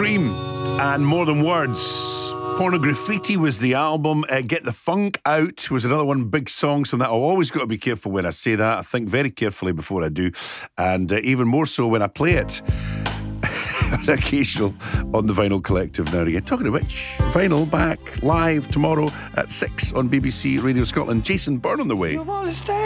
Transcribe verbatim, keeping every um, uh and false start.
Cream and More Than Words. Pornograffiti was the album. Uh, Get the Funk Out was another one, big song. So that I've always got to be careful when I say that. I think very carefully before I do. And uh, even more so when I play it. An occasional on the Vinyl Collective now and again. Talking of which, Vinyl back live tomorrow at six on B B C Radio Scotland. Jason Byrne on the way.